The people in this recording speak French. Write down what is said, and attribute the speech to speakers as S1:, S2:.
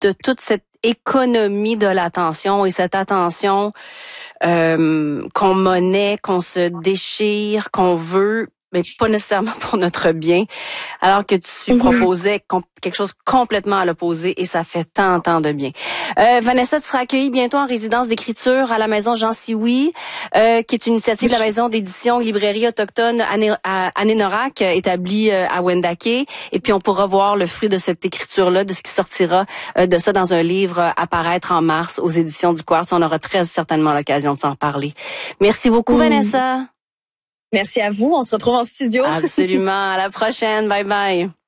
S1: de toute cette économie de l'attention et cette attention qu'on monnaie, qu'on se déchire, qu'on veut, mais pas nécessairement pour notre bien, alors que tu proposais quelque chose complètement à l'opposé et ça fait tant de bien. Vanessa, tu seras accueillie bientôt en résidence d'écriture à la maison Jean Sioui, qui est une initiative de la maison d'édition Librairie autochtone Anénorak, établie à Wendake. Et puis on pourra voir le fruit de cette écriture-là, de ce qui sortira de ça dans un livre à paraître en mars aux éditions du Quartz. On aura très certainement l'occasion de s'en parler. Merci beaucoup, Vanessa.
S2: Merci à vous. On se retrouve en studio.
S1: Absolument. À la prochaine. Bye bye.